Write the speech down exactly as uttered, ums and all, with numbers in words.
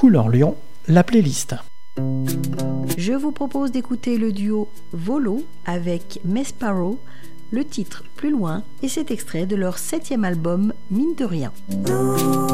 Couleur Lyon, la playlist. Je vous propose d'écouter le duo Volo avec Mesparo, le titre Plus loin, et cet extrait de leur septième album Mine de rien.